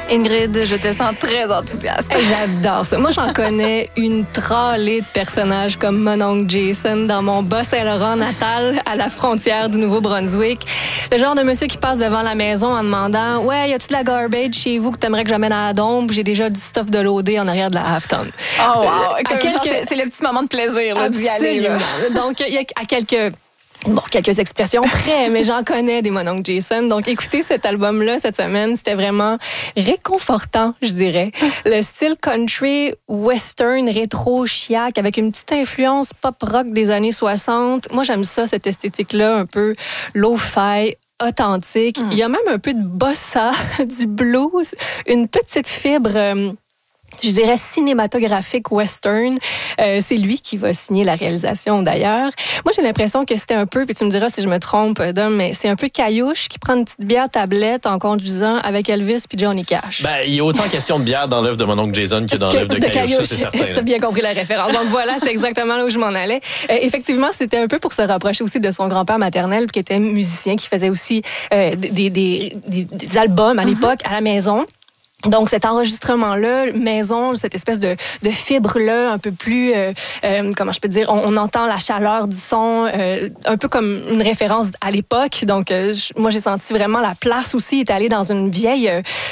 Ingrid, je te sens très enthousiaste. J'adore ça. Moi, j'en connais une tralée de personnages comme mon oncle Jason dans mon Bas-Saint-Laurent natal à la frontière du Nouveau-Brunswick. Le genre de monsieur qui passe devant la maison en demandant « Ouais, y a-tu de la garbage chez vous que t'aimerais que j'amène à la dombe? J'ai déjà du stuff de loader en arrière de la half-ton. » Oh wow! C'est le petit moment de plaisir là, d'y aller. Là. Donc, il y a quelques expressions près, mais j'en connais des mon oncle Jason. Donc, écoutez cet album-là cette semaine, c'était vraiment réconfortant, je dirais. Le style country, western, rétro, chiac, avec une petite influence pop-rock des années 60. Moi, j'aime ça, cette esthétique-là, un peu lo-fi, authentique. Il y a même un peu de bossa, du blues, une petite fibre... je dirais cinématographique western. C'est lui qui va signer la réalisation d'ailleurs. Moi, j'ai l'impression que c'était un peu, puis tu me diras si je me trompe, Dom, mais c'est un peu Caillouche qui prend une petite bière tablette en conduisant avec Elvis puis Johnny Cash. Ben, il y a autant question de bière dans l'œuvre de mon oncle Jason que dans l'œuvre de Caillouche, ça, c'est certain. T'as bien compris la référence. Donc voilà, c'est exactement là où je m'en allais. Effectivement, c'était un peu pour se rapprocher aussi de son grand-père maternel qui était musicien, qui faisait aussi des albums à l'époque à la maison. Donc, cet enregistrement-là, maison, cette espèce de fibre-là, un peu plus, comment je peux dire, on entend la chaleur du son, un peu comme une référence à l'époque. Donc, moi, j'ai senti vraiment la place aussi. Il est allé dans une vieille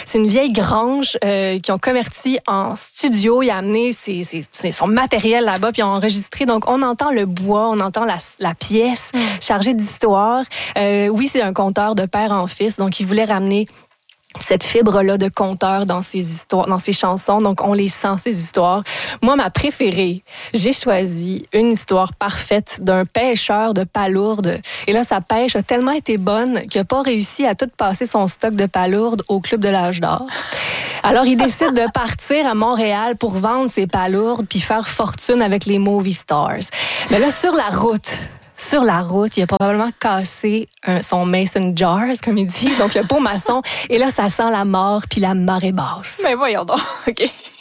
grange qui ont converti en studio. Il a amené son matériel là-bas, puis ils ont enregistré. Donc, on entend le bois, on entend la pièce chargée d'histoire. Oui, c'est un conteur de père en fils, donc il voulait ramener cette fibre-là de conteur dans ses histoires, dans ses chansons. Donc, on les sent, ces histoires. Moi, ma préférée, j'ai choisi une histoire parfaite d'un pêcheur de palourdes. Et là, sa pêche a tellement été bonne qu'il n'a pas réussi à tout passer son stock de palourdes au Club de l'Âge d'Or. Alors, il décide de partir à Montréal pour vendre ses palourdes puis faire fortune avec les movie stars. Mais là, sur la route, il a probablement cassé son mason jars, comme il dit, donc le pot maçon. Et là, ça sent la mort puis la marée basse. Mais voyons donc, OK.